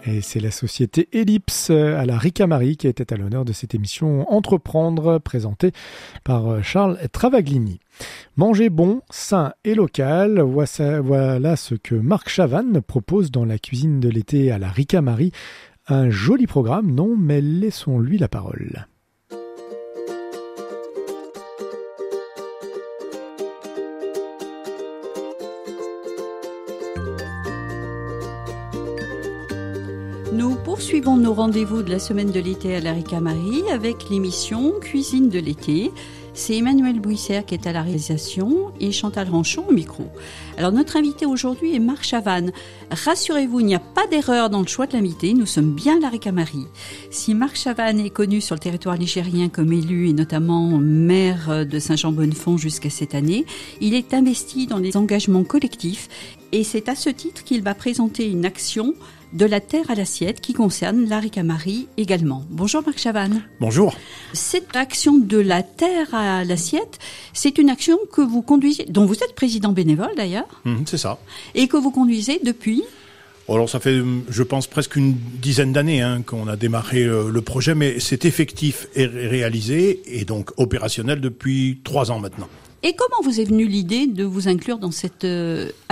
Et c'est la société Ellipse à la Ricamarie qui était à l'honneur de cette émission Entreprendre, présentée par Charles Travaglini. Manger bon, sain et local, voilà ce que Marc Chavannes propose dans la cuisine de l'été à la Ricamarie. Un joli programme, non, mais laissons-lui la parole. Nous poursuivons nos rendez-vous de la semaine de l'été à la Ricamarie avec l'émission Cuisine de l'été. C'est Emmanuel Bouissère qui est à la réalisation et Chantal Ranchon au micro. Alors notre invité aujourd'hui est Marc Chavannes. Rassurez-vous, il n'y a pas d'erreur dans le choix de l'invité, nous sommes bien à la Ricamarie. Si Marc Chavannes est connu sur le territoire ligérien comme élu et notamment maire de Saint-Jean-Bonnefond jusqu'à cette année, il est investi dans les engagements collectifs et c'est à ce titre qu'il va présenter une action de la terre à l'assiette qui concerne la Ricamarie également. Bonjour Marc Chavannes. Bonjour. Cette action de la terre à l'assiette, c'est une action que vous conduisez, dont vous êtes président bénévole d'ailleurs. C'est ça. Et que vous conduisez depuis ? Alors ça fait, je pense, presque une dizaine d'années qu'on a démarré le projet, mais c'est effectif et réalisé et donc opérationnel depuis 3 ans maintenant. Et comment vous est venue l'idée de vous inclure dans cette activité ?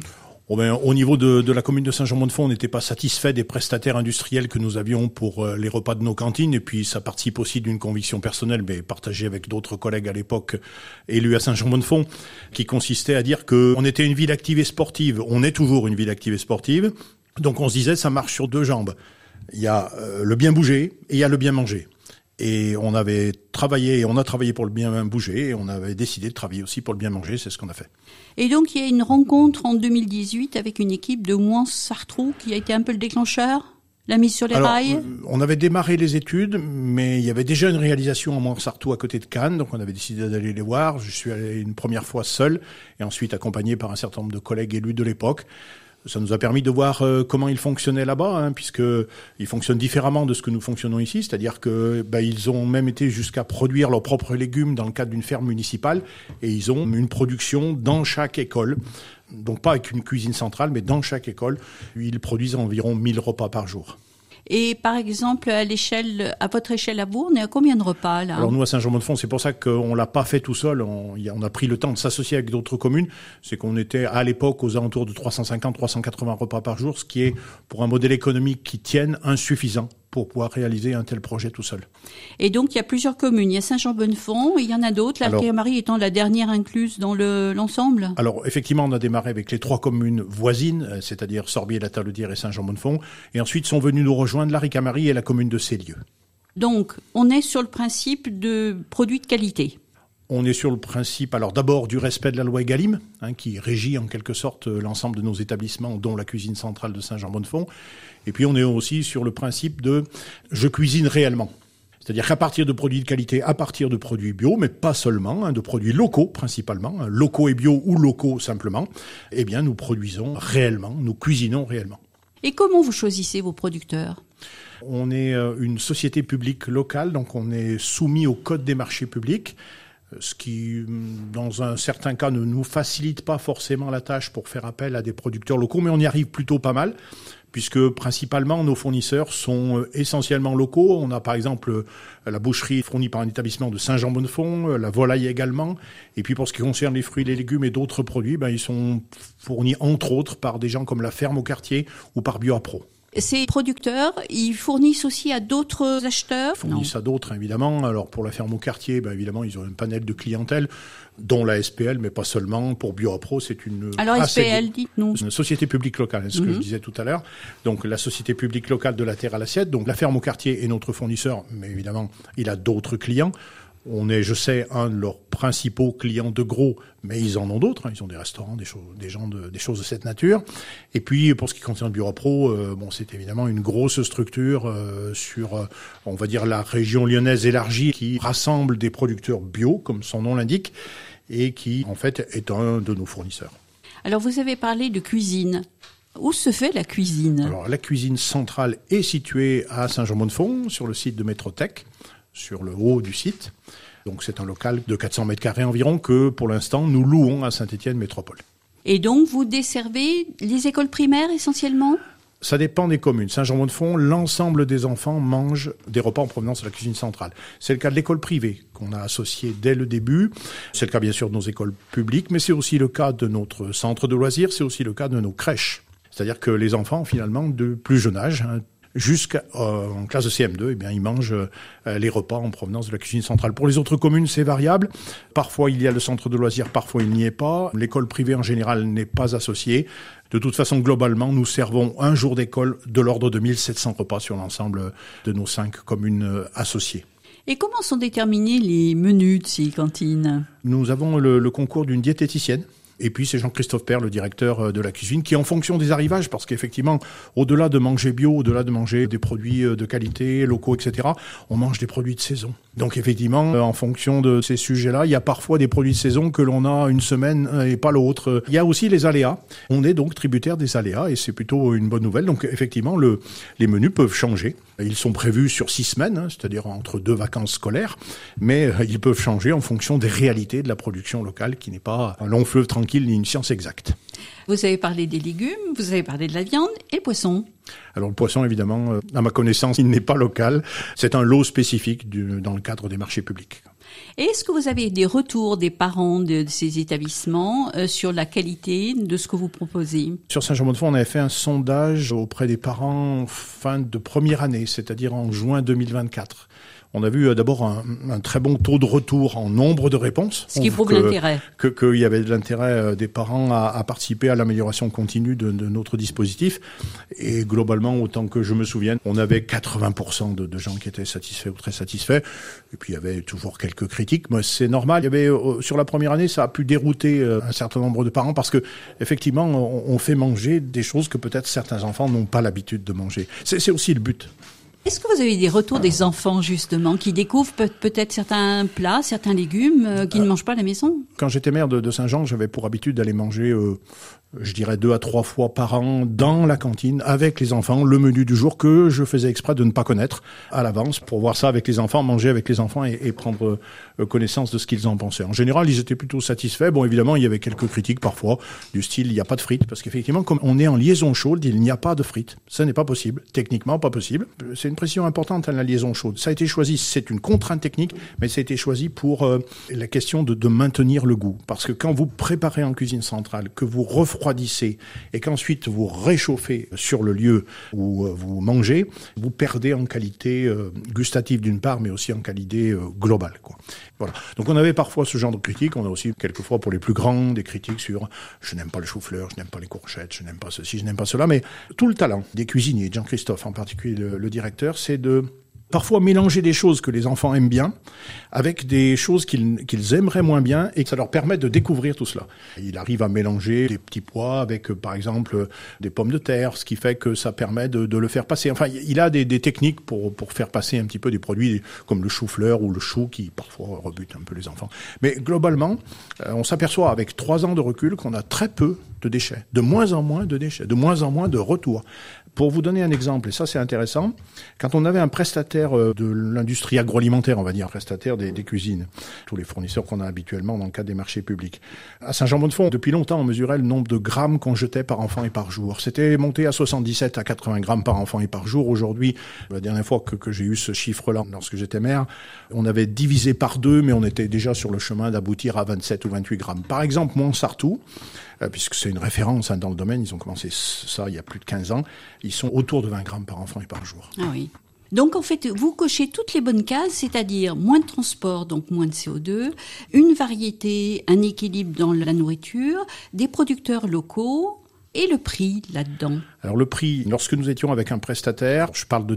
Au niveau de la commune de Saint-Jean-Bonnefond, on n'était pas satisfait des prestataires industriels que nous avions pour les repas de nos cantines. Et puis, ça participe aussi d'une conviction personnelle, mais partagée avec d'autres collègues à l'époque élus à Saint-Jean-Bonnefond, qui consistait à dire qu'on était une ville active et sportive. On est toujours une ville active et sportive. Donc, on se disait, ça marche sur 2 jambes. Il y a le bien bouger et il y a le bien manger. Et on a travaillé pour le bien bouger et on avait décidé de travailler aussi pour le bien manger, c'est ce qu'on a fait. Et donc il y a une rencontre en 2018 avec une équipe de Mouans-Sartroux qui a été un peu le déclencheur, la mise sur les rails. On avait démarré les études, mais il y avait déjà une réalisation à Mouans-Sartroux à côté de Cannes, donc on avait décidé d'aller les voir. Je suis allé une première fois seul et ensuite accompagné par un certain nombre de collègues élus de l'époque. Ça nous a permis de voir comment ils fonctionnaient là-bas, puisque ils fonctionnent différemment de ce que nous fonctionnons ici. C'est-à-dire que ils ont même été jusqu'à produire leurs propres légumes dans le cadre d'une ferme municipale, et ils ont une production dans chaque école. Donc pas avec une cuisine centrale, mais dans chaque école. Ils produisent environ 1000 repas par jour. Et par exemple, à votre échelle à vous, on est à combien de repas là ? Alors nous, à Saint-Jean-Bonnefond, c'est pour ça qu'on l'a pas fait tout seul. On a pris le temps de s'associer avec d'autres communes. C'est qu'on était à l'époque aux alentours de 350-380 repas par jour, ce qui est, pour un modèle économique qui tienne, insuffisant pour pouvoir réaliser un tel projet tout seul. Et donc, il y a plusieurs communes. Il y a Saint-Jean-Bonnefond, il y en a d'autres, la Ricamarie étant la dernière incluse dans l'ensemble. Alors, effectivement, on a démarré avec les 3 communes voisines, c'est-à-dire Sorbier, La Talaudière et Saint-Jean-Bonnefond. Et ensuite sont venus nous rejoindre la Ricamarie et la commune de Célieu. Donc, on est sur le principe de produits de qualité. On est sur le principe, alors d'abord du respect de la loi Egalim, qui régit en quelque sorte l'ensemble de nos établissements, dont la cuisine centrale de Saint-Jean-Bonnefond. Et puis on est aussi sur le principe de « je cuisine réellement ». C'est-à-dire qu'à partir de produits de qualité, à partir de produits bio, mais pas seulement, de produits locaux principalement, locaux et bio ou locaux simplement, eh bien nous produisons réellement, nous cuisinons réellement. Et comment vous choisissez vos producteurs ? On est une société publique locale, donc on est soumis au code des marchés publics, ce qui, dans un certain cas, ne nous facilite pas forcément la tâche pour faire appel à des producteurs locaux, mais on y arrive plutôt pas mal, puisque principalement nos fournisseurs sont essentiellement locaux. On a par exemple la boucherie fournie par un établissement de Saint-Jean-Bonnefond, la volaille également, et puis pour ce qui concerne les fruits, les légumes et d'autres produits, ils sont fournis entre autres par des gens comme la ferme au quartier ou par BioApro. Ces producteurs, ils fournissent aussi à d'autres acheteurs ? Ils fournissent à d'autres, évidemment. Alors, pour la ferme au quartier, évidemment, ils ont un panel de clientèle, dont la SPL, mais pas seulement. Pour BioApro, c'est une... Alors, SPL, dites-nous. Une société publique locale, c'est ce que je disais tout à l'heure. Donc, la société publique locale de la terre à l'assiette. Donc, la ferme au quartier est notre fournisseur, mais évidemment, il a d'autres clients. On est, je sais, un de leurs principaux clients de gros, mais ils en ont d'autres. Ils ont des restaurants, des choses de cette nature. Et puis, pour ce qui concerne BioApro, c'est évidemment une grosse structure sur, on va dire, la région lyonnaise élargie qui rassemble des producteurs bio, comme son nom l'indique, et qui, en fait, est un de nos fournisseurs. Alors, vous avez parlé de cuisine. Où se fait la cuisine ? Alors, la cuisine centrale est située à Saint-Jean-Bonnefond, sur le site de Métrotech, sur le haut du site. Donc c'est un local de 400 mètres carrés environ que, pour l'instant, nous louons à Saint-Étienne Métropole. Et donc, vous desservez les écoles primaires essentiellement ? Ça dépend des communes. Saint-Jean-Mont-de-Fond, l'ensemble des enfants mangent des repas en provenance de la cuisine centrale. C'est le cas de l'école privée qu'on a associée dès le début. C'est le cas bien sûr de nos écoles publiques, mais c'est aussi le cas de notre centre de loisirs, c'est aussi le cas de nos crèches. C'est-à-dire que les enfants, finalement, de plus jeune âge, jusqu'en classe de CM2, ils mangent les repas en provenance de la cuisine centrale. Pour les autres communes, c'est variable. Parfois, il y a le centre de loisirs, parfois, il n'y est pas. L'école privée, en général, n'est pas associée. De toute façon, globalement, nous servons un jour d'école de l'ordre de 1700 repas sur l'ensemble de nos 5 communes associées. Et comment sont déterminés les menus de ces cantines ? Nous avons le concours d'une diététicienne. Et puis c'est Jean-Christophe Père, le directeur de la cuisine, qui en fonction des arrivages, parce qu'effectivement, au-delà de manger bio, au-delà de manger des produits de qualité, locaux, etc., on mange des produits de saison. Donc effectivement, en fonction de ces sujets-là, il y a parfois des produits de saison que l'on a une semaine et pas l'autre. Il y a aussi les aléas. On est donc tributaire des aléas et c'est plutôt une bonne nouvelle. Donc effectivement, les menus peuvent changer. Ils sont prévus sur 6 semaines, c'est-à-dire entre 2 vacances scolaires, mais ils peuvent changer en fonction des réalités de la production locale, qui n'est pas un long fleuve tranquille ni une science exacte. Vous avez parlé des légumes, vous avez parlé de la viande et le poisson. Alors le poisson, évidemment, à ma connaissance, il n'est pas local. C'est un lot spécifique dans le cadre des marchés publics. Et est-ce que vous avez des retours des parents de ces établissements sur la qualité de ce que vous proposez ? Sur Saint-Jean-Mont-de-Fond, on avait fait un sondage auprès des parents fin de première année, c'est-à-dire en juin 2024. On a vu d'abord un très bon taux de retour en nombre de réponses. Ce qui prouve l'intérêt. Qu'il y avait de l'intérêt des parents à participer à l'amélioration continue de notre dispositif. Et globalement, autant que je me souvienne, on avait 80% de gens qui étaient satisfaits ou très satisfaits. Et puis il y avait toujours quelques critiques, mais c'est normal. Il y avait sur la première année, ça a pu dérouter un certain nombre de parents parce que effectivement, on fait manger des choses que peut-être certains enfants n'ont pas l'habitude de manger. C'est aussi le but. Est-ce que vous avez des retours des enfants, justement, qui découvrent peut-être certains plats, certains légumes qu'ils ne mangent pas à la maison ? Quand j'étais maire de Saint-Jean, j'avais pour habitude d'aller manger, je dirais 2 à 3 fois par an dans la cantine avec les enfants, le menu du jour que je faisais exprès de ne pas connaître à l'avance pour voir ça avec les enfants, manger avec les enfants et prendre connaissance de ce qu'ils en pensaient. En général, ils étaient plutôt satisfaits. Bon, évidemment, il y avait quelques critiques parfois du style il n'y a pas de frites parce qu'effectivement, comme on est en liaison chaude, il n'y a pas de frites. Ça n'est pas possible, techniquement pas possible. C'est une pression importante à la liaison chaude. Ça a été choisi, c'est une contrainte technique, mais ça a été choisi pour la question de maintenir le goût. Parce que quand vous préparez en cuisine centrale, que vous refroidissez et qu'ensuite vous réchauffez sur le lieu où vous mangez, vous perdez en qualité gustative d'une part, mais aussi en qualité globale, quoi. Voilà. Donc on avait parfois ce genre de critiques. On a aussi quelquefois pour les plus grands des critiques sur je n'aime pas le chou-fleur, je n'aime pas les courgettes, je n'aime pas ceci, je n'aime pas cela. Mais tout le talent des cuisiniers, Jean-Christophe en particulier le directeur, c'est de parfois mélanger des choses que les enfants aiment bien avec des choses qu'ils aimeraient moins bien et que ça leur permet de découvrir tout cela. Il arrive à mélanger des petits pois avec, par exemple, des pommes de terre, ce qui fait que ça permet de le faire passer. Enfin, il a des techniques pour faire passer un petit peu des produits comme le chou-fleur ou le chou qui parfois rebutent un peu les enfants. Mais globalement, on s'aperçoit avec 3 ans de recul qu'on a très peu de déchets, de moins en moins de déchets, de moins en moins de retours. Pour vous donner un exemple, et ça c'est intéressant, quand on avait un prestataire de l'industrie agroalimentaire, on va dire, prestataire des cuisines, tous les fournisseurs qu'on a habituellement dans le cadre des marchés publics, à Saint-Jean-Mont-de-Fond, depuis longtemps, on mesurait le nombre de grammes qu'on jetait par enfant et par jour. C'était monté à 77 à 80 grammes par enfant et par jour. Aujourd'hui, la dernière fois que j'ai eu ce chiffre-là, lorsque j'étais maire, on avait divisé par 2, mais on était déjà sur le chemin d'aboutir à 27 ou 28 grammes. Par exemple, Montsartou, puisque c'est une référence dans le domaine, ils ont commencé ça il y a plus de 15 ans, ils sont autour de 20 grammes par enfant et par jour. Ah oui. Donc en fait, vous cochez toutes les bonnes cases, c'est-à-dire moins de transport, donc moins de CO2, une variété, un équilibre dans la nourriture, des producteurs locaux et le prix là-dedans. Alors le prix, lorsque nous étions avec un prestataire, je parle de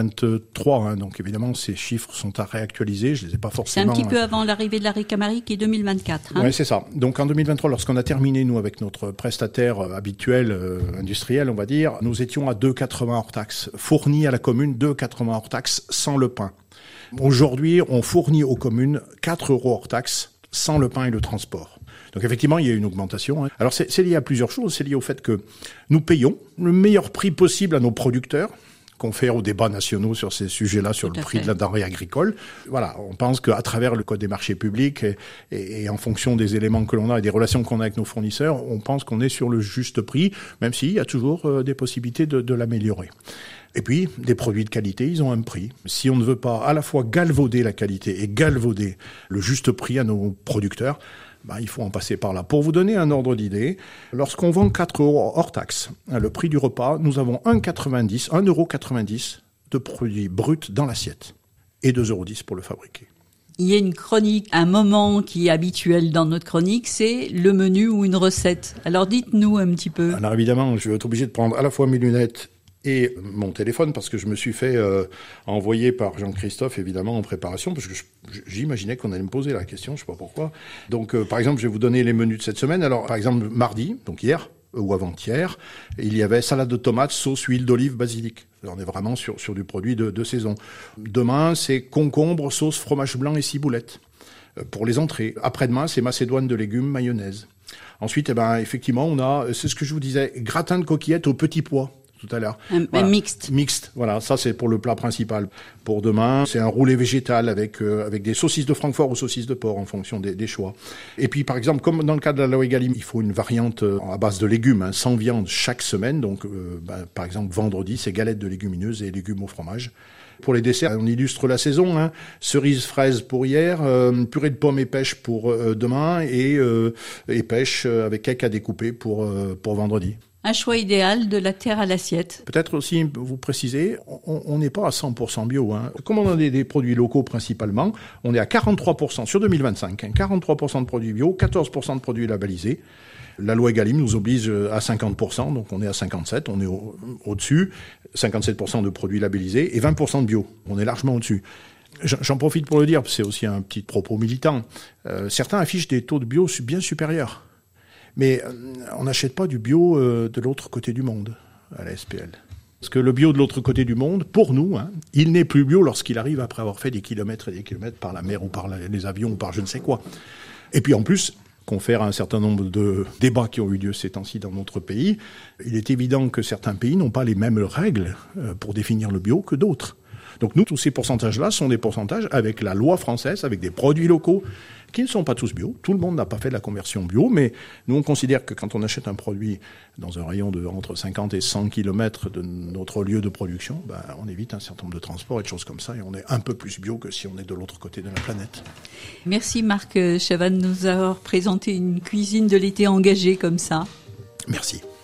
2023, donc évidemment ces chiffres sont à réactualiser, je les ai pas forcément... C'est un petit peu avant l'arrivée de la Ricamarie qui est 2024. Oui, c'est ça. Donc en 2023, lorsqu'on a terminé, nous, avec notre prestataire habituel, industriel, on va dire, nous étions à 2,80 hors taxe, fournis à la commune 2,80 hors taxe sans le pain. Aujourd'hui, on fournit aux communes 4 € hors taxe sans le pain et le transport. Donc effectivement, il y a une augmentation. Alors c'est lié à plusieurs choses. C'est lié au fait que nous payons le meilleur prix possible à nos producteurs, confère aux débats nationaux sur ces sujets-là, sur le prix de la denrée agricole. Voilà, on pense qu'à travers le Code des marchés publics et en fonction des éléments que l'on a et des relations qu'on a avec nos fournisseurs, on pense qu'on est sur le juste prix, même s'il y a toujours des possibilités de l'améliorer. Et puis, des produits de qualité, ils ont un prix. Si on ne veut pas à la fois galvauder la qualité et galvauder le juste prix à nos producteurs, il faut en passer par là. Pour vous donner un ordre d'idée, lorsqu'on vend 4 € hors taxe, le prix du repas, nous avons 1,90 € de produits bruts dans l'assiette et 2,10 € pour le fabriquer. Il y a une chronique, un moment qui est habituel dans notre chronique, c'est le menu ou une recette. Alors dites-nous un petit peu. Alors évidemment, je vais être obligé de prendre à la fois mes lunettes et mon téléphone, parce que je me suis fait envoyer par Jean-Christophe, évidemment, en préparation, parce que j'imaginais qu'on allait me poser la question, je ne sais pas pourquoi. Donc, par exemple, je vais vous donner les menus de cette semaine. Alors, par exemple, mardi, donc hier, ou avant-hier, il y avait salade de tomates, sauce, huile d'olive, basilic. Alors, on est vraiment sur du produit de saison. Demain, c'est concombre, sauce, fromage blanc et ciboulette pour les entrées. Après-demain, c'est macédoine de légumes, mayonnaise. Ensuite, effectivement, on a, c'est ce que je vous disais, gratin de coquillettes au petit pois. Tout à l'heure. Un mixte. Mixte, voilà, ça c'est pour le plat principal. Pour demain, c'est un roulé végétal avec des saucisses de Francfort ou saucisses de porc en fonction des choix. Et puis par exemple, comme dans le cas de la loi Egalim, il faut une variante à base de légumes, sans viande chaque semaine. Donc par exemple, vendredi, c'est galettes de légumineuses et légumes au fromage. Pour les desserts, on illustre la saison, cerise fraise pour hier, purée de pommes et pêche pour demain et pêche avec cake à découper pour vendredi. Un choix idéal de la terre à l'assiette. Peut-être aussi vous préciser, on n'est pas à 100% bio. Comme on a des produits locaux principalement, on est à 43% sur 2025. 43% de produits bio, 14% de produits labellisés. La loi Egalim nous oblige à 50%, donc on est à 57%, on est au-dessus. 57% de produits labellisés et 20% de bio. On est largement au-dessus. J'en profite pour le dire, c'est aussi un petit propos militant. Certains affichent des taux de bio bien supérieurs. Mais on n'achète pas du bio de l'autre côté du monde, à la SPL. Parce que le bio de l'autre côté du monde, pour nous, il n'est plus bio lorsqu'il arrive après avoir fait des kilomètres et des kilomètres par la mer ou par les avions ou par je ne sais quoi. Et puis en plus, confère à un certain nombre de débats qui ont eu lieu ces temps-ci dans notre pays, il est évident que certains pays n'ont pas les mêmes règles pour définir le bio que d'autres. Donc nous, tous ces pourcentages-là sont des pourcentages avec la loi française, avec des produits locaux qui ne sont pas tous bio. Tout le monde n'a pas fait de la conversion bio, mais nous, on considère que quand on achète un produit dans un rayon de entre 50 et 100 km de notre lieu de production, on évite un certain nombre de transports et de choses comme ça, et on est un peu plus bio que si on est de l'autre côté de la planète. Merci Marc Chavannes de nous avoir présenté une cuisine de l'été engagée comme ça. Merci.